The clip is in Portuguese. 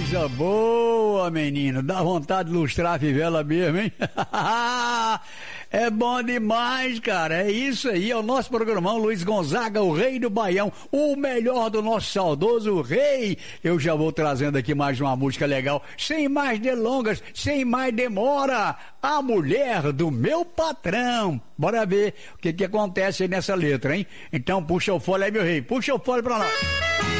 Coisa boa, menino. Dá vontade de lustrar a fivela mesmo, hein? É bom demais, cara. É isso aí, é o nosso programão Luiz Gonzaga, o rei do Baião, o melhor do nosso saudoso rei. Eu já vou trazendo aqui mais uma música legal, sem mais delongas, sem mais demora. A mulher do meu patrão. Bora ver o que acontece aí nessa letra, hein? Então puxa o fole aí, meu rei. Puxa o fole pra lá.